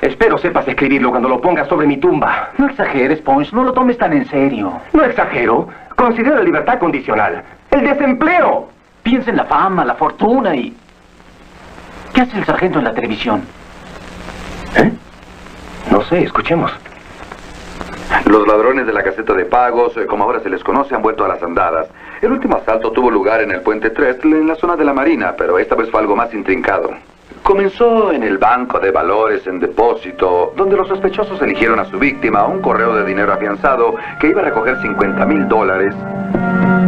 Espero sepas escribirlo cuando lo pongas sobre mi tumba. No exageres, Punch. No lo tomes tan en serio. No exagero. Considero la libertad condicional. ¡El desempleo! Piensa en la fama, la fortuna y... ¿Qué hace el sargento en la televisión? ¿Eh? No sé, escuchemos. Los ladrones de la caseta de pagos, como ahora se les conoce, han vuelto a las andadas. El último asalto tuvo lugar en el puente Trestle, en la zona de la Marina, pero esta vez fue algo más intrincado. Comenzó en el banco de valores en depósito, donde los sospechosos eligieron a su víctima un correo de dinero afianzado que iba a recoger $50,000.